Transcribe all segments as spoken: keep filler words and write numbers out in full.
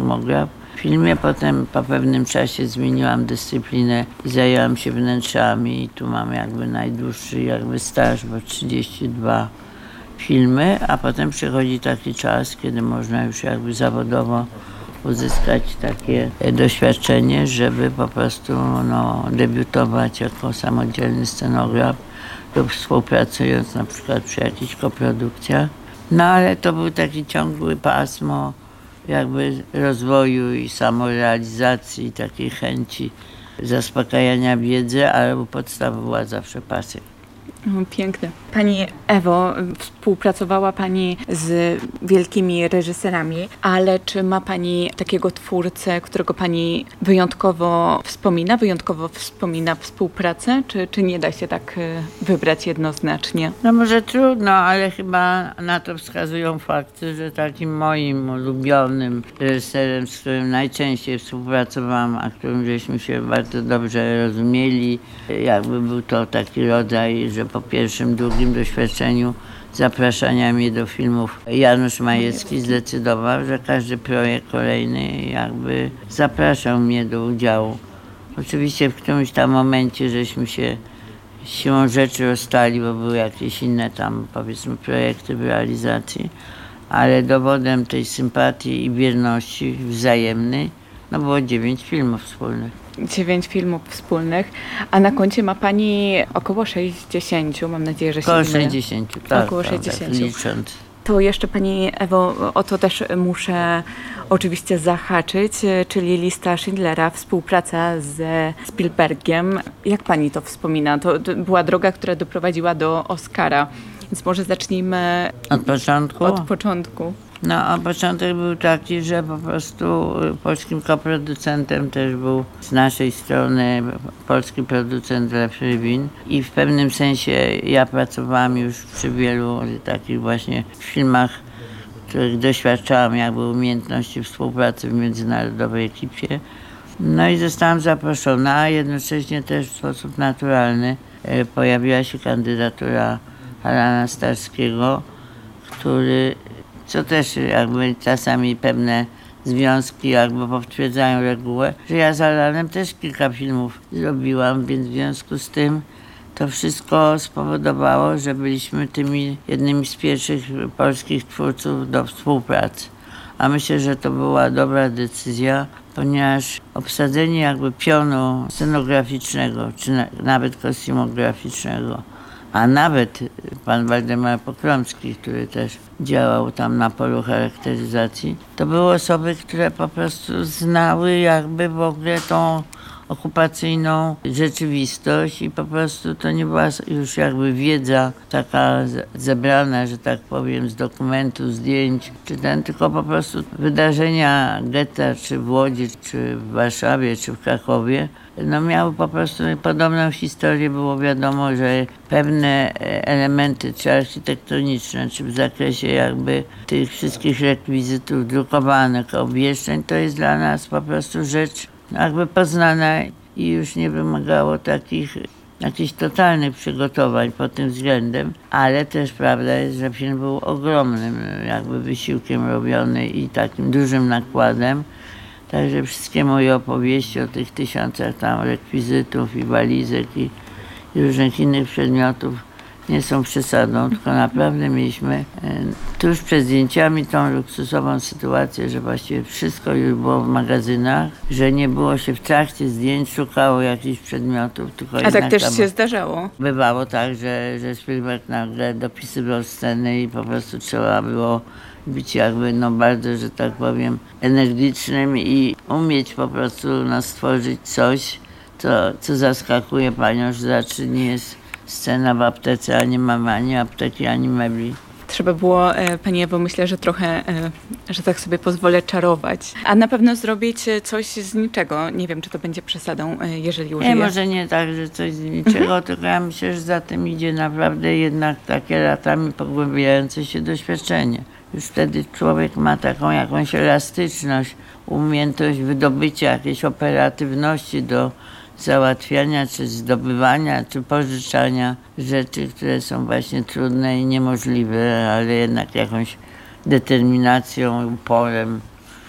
kosmograf. W filmie potem po pewnym czasie zmieniłam dyscyplinę i zajęłam się wnętrzami i tu mam jakby najdłuższy jakby staż, bo trzydzieści dwa filmy, a potem przychodzi taki czas, kiedy można już jakby zawodowo uzyskać takie doświadczenie, żeby po prostu no, debiutować jako samodzielny scenograf lub współpracując na przykład przy jakichś koprodukcjach. No ale to był taki ciągły pasmo jakby rozwoju i samorealizacji, takiej chęci zaspokajania wiedzy, ale u podstawy była zawsze pasja. Piękne. Pani Ewo, współpracowała Pani z wielkimi reżyserami, ale czy ma Pani takiego twórcę, którego Pani wyjątkowo wspomina, wyjątkowo wspomina współpracę, czy, czy nie da się tak wybrać jednoznacznie? No może trudno, ale chyba na to wskazują fakty, że takim moim ulubionym reżyserem, z którym najczęściej współpracowałam, a którym żeśmy się bardzo dobrze rozumieli, jakby był to taki rodzaj, że po pierwszym, drugim doświadczeniu zapraszania mnie do filmów Janusz Majewski zdecydował, że każdy projekt kolejny jakby zapraszał mnie do udziału. Oczywiście w którymś tam momencie żeśmy się siłą rzeczy rozstali, bo były jakieś inne tam powiedzmy projekty w realizacji, ale dowodem tej sympatii i wierności wzajemnej no było dziewięć filmów wspólnych. Dziewięć filmów wspólnych, a na koncie ma Pani około sześćdziesięciu, mam nadzieję, że się Około nie mylę. sześćdziesięciu, tak, Około tak, sześćdziesięciu. tak licząc. To jeszcze Pani Ewo, o to też muszę oczywiście zahaczyć, czyli lista Schindlera, współpraca ze Spielbergiem. Jak Pani to wspomina? To, to była droga, która doprowadziła do Oscara, więc może zacznijmy od początku. Od początku. No, a początek był taki, że po prostu polskim koproducentem też był z naszej strony polski producent Lew Rywin i w pewnym sensie ja pracowałam już przy wielu takich właśnie filmach, w których doświadczałam jakby umiejętności współpracy w międzynarodowej ekipie. No i zostałam zaproszona, a jednocześnie też w sposób naturalny pojawiła się kandydatura Alana Starskiego, który co też jakby czasami pewne związki jakby potwierdzają regułę, że ja z Alanem też kilka filmów zrobiłam, więc w związku z tym to wszystko spowodowało, że byliśmy tymi jednymi z pierwszych polskich twórców do współpracy. A myślę, że to była dobra decyzja, ponieważ obsadzenie jakby pionu scenograficznego, czy na, nawet kostiumograficznego, a nawet pan Waldemar Pokromski, który też działał tam na polu charakteryzacji, to były osoby, które po prostu znały jakby w ogóle tą okupacyjną rzeczywistość i po prostu to nie była już jakby wiedza taka zebrana, że tak powiem, z dokumentów, zdjęć, czy ten, tylko po prostu wydarzenia getta, czy w Łodzi, czy w Warszawie, czy w Krakowie, no miały po prostu podobną historię. Było wiadomo, że pewne elementy, czy architektoniczne, czy w zakresie jakby tych wszystkich rekwizytów drukowanych, obwieszczeń, to jest dla nas po prostu rzecz jakby poznana i już nie wymagało takich jakichś totalnych przygotowań pod tym względem, ale też prawda jest, że film był ogromnym jakby wysiłkiem robiony i takim dużym nakładem. Także wszystkie moje opowieści o tych tysiącach tam rekwizytów i walizek i, i różnych innych przedmiotów nie są przesadą, tylko naprawdę mieliśmy e, tuż przed zdjęciami tą luksusową sytuację, że właściwie wszystko już było w magazynach, że nie było się w trakcie zdjęć, szukało jakichś przedmiotów. Tylko A tak też tam się zdarzało? Bywało tak, że, że Spielberg nagle dopisywał sceny i po prostu trzeba było być jakby no bardzo, że tak powiem, energicznym i umieć po prostu no, stworzyć coś, co, co zaskakuje panią, że znaczy nie jest scena w aptece, a nie mamy ani apteki, ani mebli. Trzeba było, Pani Ewo, myślę, że trochę, że tak sobie pozwolę, czarować. A na pewno zrobić coś z niczego. Nie wiem, czy to będzie przesadą, jeżeli użyję. Nie, może nie tak, że coś z niczego, mhm. tylko ja myślę, że za tym idzie naprawdę jednak takie latami pogłębiające się doświadczenie. Już wtedy człowiek ma taką jakąś elastyczność, umiejętność wydobycia jakiejś operatywności do załatwiania, czy zdobywania, czy pożyczania rzeczy, które są właśnie trudne i niemożliwe, ale jednak jakąś determinacją, uporem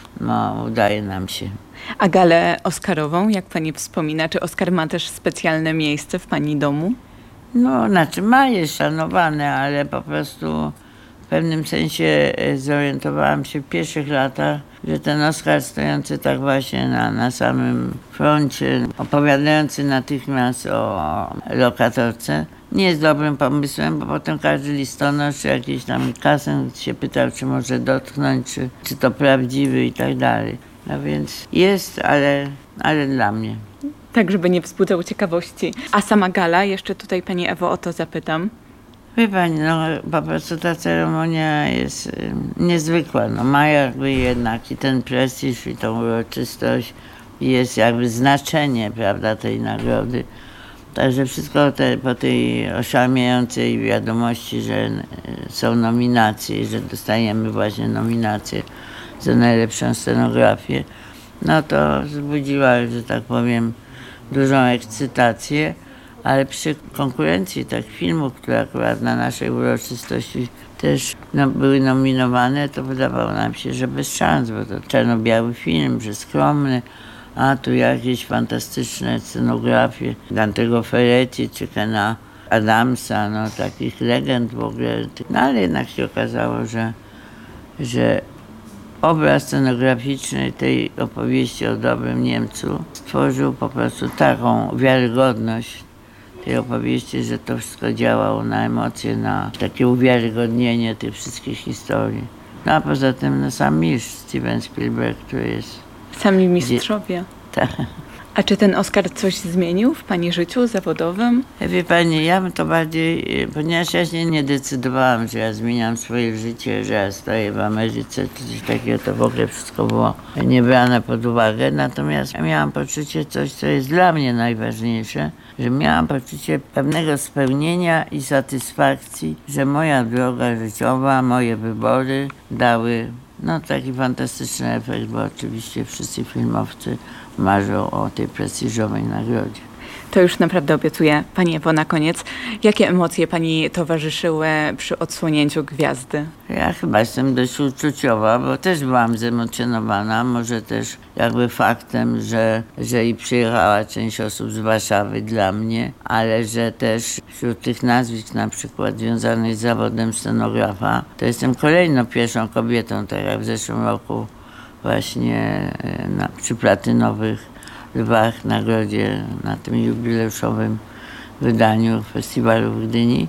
no, udaje nam się. A galę Oscarową, jak pani wspomina, czy Oscar ma też specjalne miejsce w pani domu? No, znaczy ma jest szanowane, ale po prostu w pewnym sensie e, zorientowałam się w pierwszych latach, że ten Oskar stojący tak właśnie na, na samym froncie, opowiadający natychmiast o lokatorce, nie jest dobrym pomysłem, bo potem każdy listonosz czy jakiś tam kasent się pytał, czy może dotknąć, czy, czy to prawdziwy i tak dalej. No więc jest, ale, ale dla mnie. Tak, żeby nie wzbudzał ciekawości. A sama gala, jeszcze tutaj pani Ewo o to zapytam. Wie pani, no po prostu ta ceremonia jest y, niezwykła. No, ma jakby jednak i ten prestiż, i tą uroczystość, i jest jakby znaczenie, prawda, tej nagrody. Także wszystko te, po tej oszałamiającej wiadomości, że y, są nominacje, że dostajemy właśnie nominacje za najlepszą scenografię, no to wzbudziła, że tak powiem, dużą ekscytację. Ale przy konkurencji tak filmów, które akurat na naszej uroczystości też no, były nominowane, to wydawało nam się, że bez szans, bo to czarno-biały film, że skromny, a tu jakieś fantastyczne scenografie Dantego Ferretti czy Kena Adamsa, no takich legend w ogóle. No ale jednak się okazało, że, że obraz scenograficzny tej opowieści o dobrym Niemcu stworzył po prostu taką wiarygodność tej opowieści, że to wszystko działało na emocje, na takie uwiarygodnienie tych wszystkich historii. No a poza tym no, sam mistrz Steven Spielberg, który jest... Sami mistrzowie. Tak. A czy ten Oscar coś zmienił w pani życiu zawodowym? Wie pani, ja bym to bardziej, ponieważ ja się nie decydowałam, że ja zmieniam swoje życie, że ja stoję w Ameryce, czy coś takiego, to w ogóle wszystko było niebrane pod uwagę. Natomiast ja miałam poczucie coś, co jest dla mnie najważniejsze, że miałam poczucie pewnego spełnienia i satysfakcji, że moja droga życiowa, moje wybory dały no taki fantastyczny efekt, bo oczywiście wszyscy filmowcy marzą o tej prestiżowej nagrodzie. To już naprawdę obiecuję. Pani Ewo, na koniec, jakie emocje pani towarzyszyły przy odsłonięciu gwiazdy? Ja chyba jestem dość uczuciowa, bo też byłam zemocjonowana, może też jakby faktem, że, że i przyjechała część osób z Warszawy dla mnie, ale że też wśród tych nazwisk na przykład związanych z zawodem scenografa, to jestem kolejną pierwszą kobietą, tak jak w zeszłym roku właśnie na, przy platynowych Lwach, nagrodzie na tym jubileuszowym wydaniu festiwalu w Gdyni,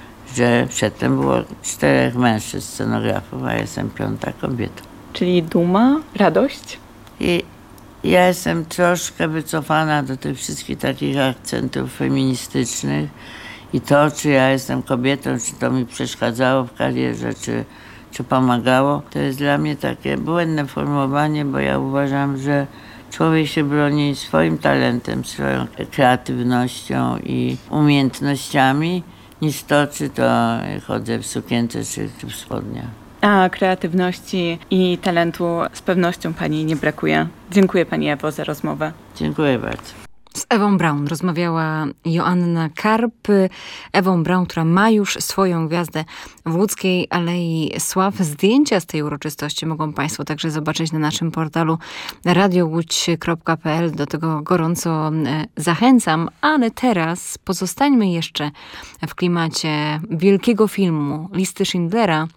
że przedtem było czterech mężczyzn scenografów, a ja jestem piąta kobietą. Czyli duma, radość? I ja jestem troszkę wycofana do tych wszystkich takich akcentów feministycznych i to, czy ja jestem kobietą, czy to mi przeszkadzało w karierze, czy, czy pomagało, to jest dla mnie takie błędne formułowanie, bo ja uważam, że człowiek się broni swoim talentem, swoją kreatywnością i umiejętnościami, niż to, czy to chodzę w sukience, czy, czy w spodniach. A kreatywności i talentu z pewnością pani nie brakuje. Dziękuję pani Ewo za rozmowę. Dziękuję bardzo. Z Ewą Braun rozmawiała Joanna Karp. Ewą Braun, która ma już swoją gwiazdę w Łódzkiej Alei Sław. Zdjęcia z tej uroczystości mogą państwo także zobaczyć na naszym portalu radio łódź kropka p l. Do tego gorąco zachęcam. Ale teraz pozostańmy jeszcze w klimacie wielkiego filmu Listy Schindlera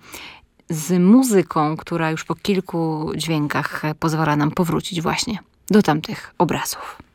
z muzyką, która już po kilku dźwiękach pozwala nam powrócić właśnie do tamtych obrazów.